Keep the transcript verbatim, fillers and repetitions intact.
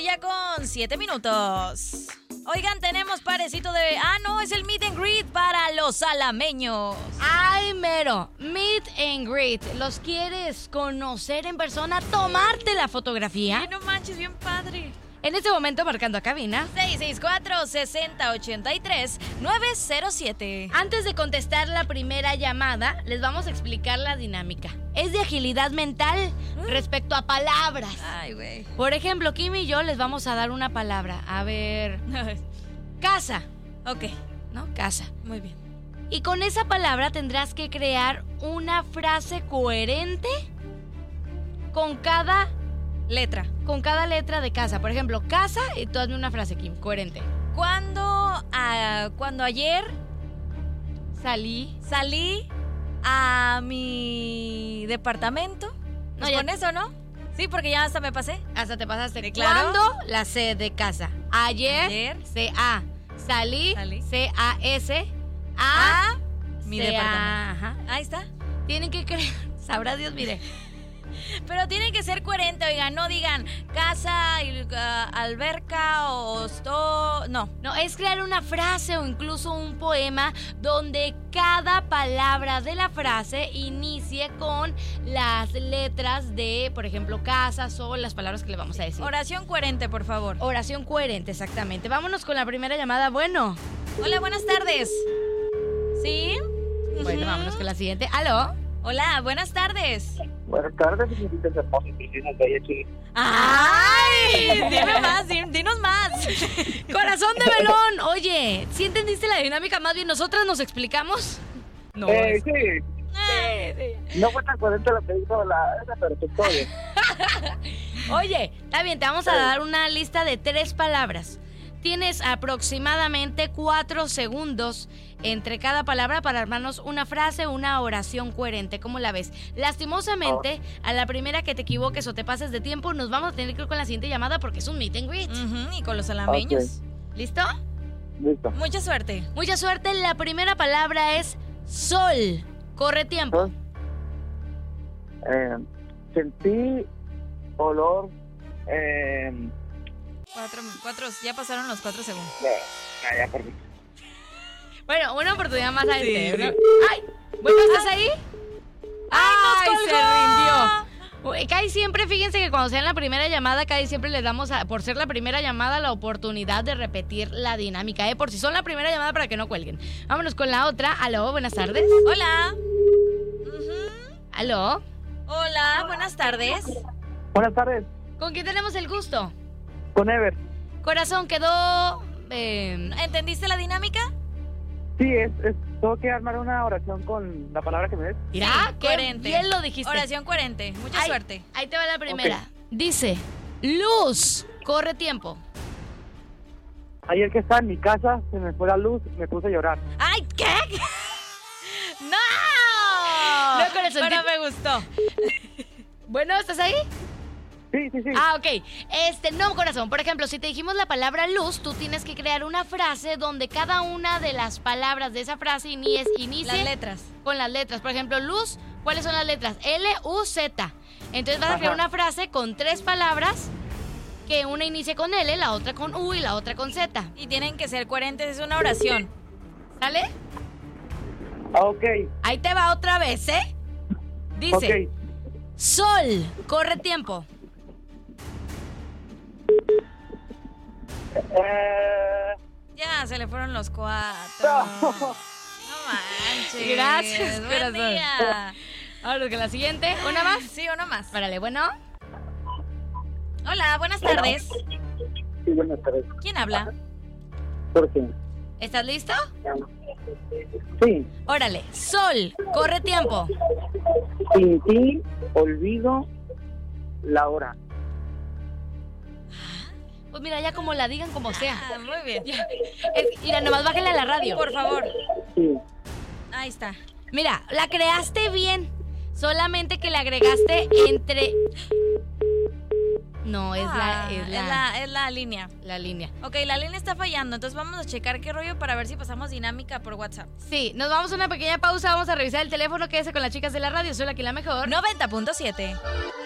ya con siete minutos. Oigan, tenemos parecito de... Ah, no, es el meet and greet para los salameños. Ay, mero, meet and greet. ¿Los quieres conocer en persona? ¿Tomarte la fotografía? Ay, no manches, bien padre. En este momento marcando a cabina seis seis cuatro, seis cero ocho tres, nueve cero siete. Antes de contestar la primera llamada, les vamos a explicar la dinámica. Es de agilidad mental respecto a palabras. Ay, güey. Por ejemplo, Kim y yo les vamos a dar una palabra. A ver... Casa. Ok. ¿No? Casa. Muy bien. Y con esa palabra tendrás que crear una frase coherente con cada... Letra. Con cada letra de casa. Por ejemplo, casa, y tú hazme una frase, Kim, coherente. Cuando, uh, cuando ayer salí salí a mi departamento. No, Pues ya- con eso, ¿no? Sí, porque ya hasta me pasé. Hasta te pasaste. Sí, claro. ¿Cuándo? La C de casa. Ayer, Ayer. C A. Salí, Salí. C A S. A, A mi C A. departamento. Ajá. Ahí está. Tienen que creer. Sabrá Dios, mire. Pero tiene que ser coherente, oigan, no digan casa, y, uh, alberca o sto... No. No, es crear una frase o incluso un poema donde cada palabra de la frase inicie con las letras de, por ejemplo, casas o las palabras que le vamos a decir. Oración coherente, por favor. Oración coherente, exactamente. Vámonos con la primera llamada. Bueno. Hola, buenas tardes. ¿Sí? Bueno, Ujú. vámonos con la siguiente. ¿Aló? Hola, buenas tardes. Buenas tardes, señoritas hermosas, preciosas, bellas, chulas. ¡Ay! Dime más, di- dinos más. Corazón de melón. Oye, ¿sí entendiste la dinámica? Más bien, ¿nosotras nos explicamos? No. Eh, sí, no fue tan coherente lo que dijo la esa, pero pues todo bien. Oye, está bien, te vamos a dar una lista de tres palabras. Tienes aproximadamente cuatro segundos entre cada palabra para armarnos una frase o una oración coherente. ¿Cómo la ves? Lastimosamente, a la primera que te equivoques o te pases de tiempo, nos vamos a tener que ir con la siguiente llamada porque es un meet and greet. Ujú, y con los salameños. ¿Listo? Listo. Mucha suerte. Mucha suerte. La primera palabra es sol. Corre tiempo. Entonces, eh, sentí olor. Eh, Cuatro, cuatro, ya pasaron los cuatro segundos. ah, ya, perfecto. Bueno, una oportunidad más a Sí, este, ¿no? sí. ¡Ay! Bueno, ¿estás ahí? ¡Ay, nos se colgó! rindió! Uy, Casi siempre, fíjense que cuando sea en la primera llamada, casi siempre les damos, a- por ser la primera llamada, la oportunidad de repetir la dinámica, ¿eh? Por si son la primera llamada para que no cuelguen. Vámonos con la otra. Aló, buenas tardes. Hola. Ujú. Aló. Hola, buenas tardes. Buenas tardes, ¿Con quién tenemos el gusto? con Ever. Corazón, quedó... eh, ¿Entendiste la dinámica? Sí, es, es, tengo que armar una oración con la palabra que me des. Mira, Sí, qué coherente. bien lo dijiste. Oración coherente. Mucha Ay, suerte. Ahí te va la primera. Dice, luz, corre tiempo. Ayer que estaba en mi casa, se me fue la luz, me puse a llorar. ¡Ay, qué! ¡No! No, corazón, Pero te- me gustó. Bueno, ¿estás ahí? Sí, sí, sí. Ah, ok. Este, no, corazón. Por ejemplo, si te dijimos la palabra luz, tú tienes que crear una frase donde cada una de las palabras de esa frase inicie, inicie Las letras. con las letras. Por ejemplo, luz, ¿cuáles son las letras? L, U, Z. Entonces vas a Ajá. crear una frase con tres palabras que una inicie con L, la otra con U y la otra con Z. Y tienen que ser coherentes. Es una oración. ¿Sale? Ah, ok, Ahí te va otra vez, ¿eh? Dice, ok. sol, corre tiempo. Eh, Ya, se le fueron los cuatro. no. No manches. Gracias, Buen corazón. día. Ahora con la siguiente, ¿una más? Sí, una más. Párale, bueno. Hola, buenas tardes. Sí, buenas tardes. ¿Quién habla? ¿Por qué? ¿Estás listo? Sí, Órale, sol, corre tiempo. sin ti olvido la hora. Pues mira, ya como la digan, como sea. Ah, muy bien. Es- mira, nomás bájale a la radio. Por favor. Sí. Ahí está. Mira, la creaste bien. Solamente que le agregaste entre... No, es la, Ah, es la, es la, es la línea. la línea. Ok, la línea está fallando, entonces vamos a checar qué rollo para ver si pasamos dinámica por WhatsApp. Sí, nos vamos a una pequeña pausa. Vamos a revisar el teléfono. Quédese con las chicas de la radio. Soy la que la mejor. noventa punto siete.